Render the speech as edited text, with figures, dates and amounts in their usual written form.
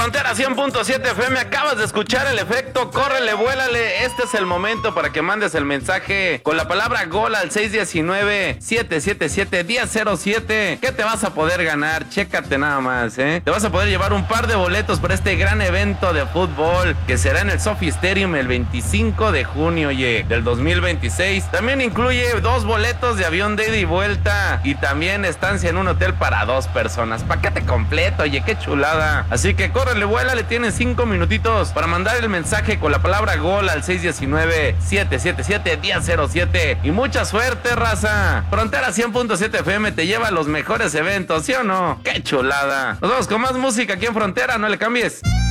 Frontera 100.7 FM, acabas de escuchar el efecto córrele, vuélale. Este es el momento para que mandes el mensaje con la palabra gol al 619-777-1007. ¿Qué te vas a poder ganar? Chécate nada más, Te vas a poder llevar un par de boletos para este gran evento de fútbol que será en el Sophie Stadium el 25 de junio, del 2026. También incluye 2 boletos de avión de ida y vuelta y también estancia en un hotel para 2 personas. Paquete completo, qué chulada. Así que córrele, vuela, le tienes 5 minutitos para mandar el mensaje con la palabra gol al 619-777-1007. Y mucha suerte, raza. Frontera 100.7 FM te lleva a los mejores eventos, ¿sí o no? ¡Qué chulada! Nos vamos con más música aquí en Frontera, no le cambies.